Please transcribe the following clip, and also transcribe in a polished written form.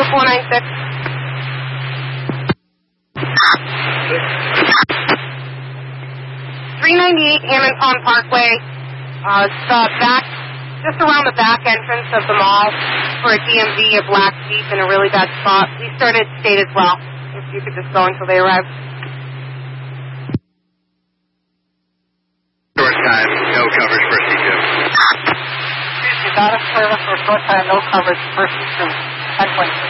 496. 398 Hammond Pond Parkway. It's just around the back entrance of the mall for a DMV, a black Jeep in a really bad spot. We started state as well. If you could just go until they arrive. Short time, no coverage for C2. Got us clearance for short time, no coverage for C2. 10.6.